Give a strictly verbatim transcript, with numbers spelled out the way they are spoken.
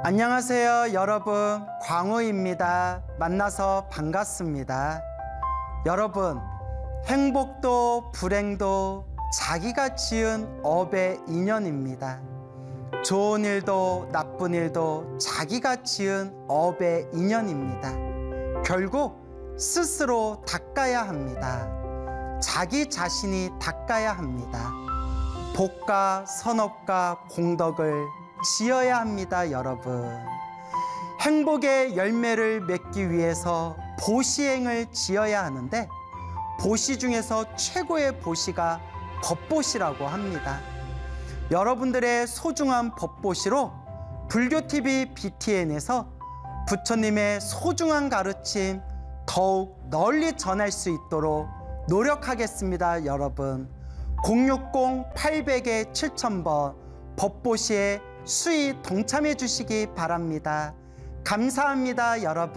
안녕하세요, 여러분. 광우입니다. 만나서 반갑습니다. 여러분, 행복도 불행도 자기가 지은 업의 인연입니다. 좋은 일도 나쁜 일도 자기가 지은 업의 인연입니다. 결국 스스로 닦아야 합니다. 자기 자신이 닦아야 합니다. 복과 선업과 공덕을 지어야 합니다, 여러분. 행복의 열매를 맺기 위해서 보시행을 지어야 하는데, 보시 중에서 최고의 보시가 법보시라고 합니다. 여러분들의 소중한 법보시로 불교티비 비티엔에서 부처님의 소중한 가르침 더욱 널리 전할 수 있도록 노력하겠습니다, 여러분. 공육공 팔백 칠천 번 법보시에 수의 동참해 주시기 바랍니다. 감사합니다, 여러분.